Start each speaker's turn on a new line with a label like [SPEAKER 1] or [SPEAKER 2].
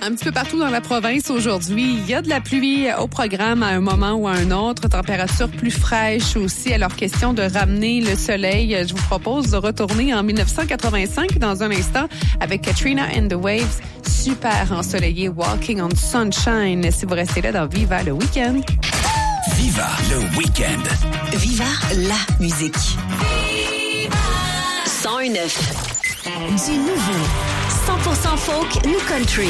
[SPEAKER 1] Un petit peu partout dans la province aujourd'hui, il y a de la pluie au programme à un moment ou à un autre. Température plus fraîche aussi. Alors, question de ramener le soleil. Je vous propose de retourner en 1985 dans un instant avec Katrina and the Waves. Super ensoleillé, Walking on Sunshine. Si vous restez là dans Viva le Week-end.
[SPEAKER 2] Viva le Week-end.
[SPEAKER 3] Viva la musique. Viva 101.9. Du nouveau. 100% folk, new country.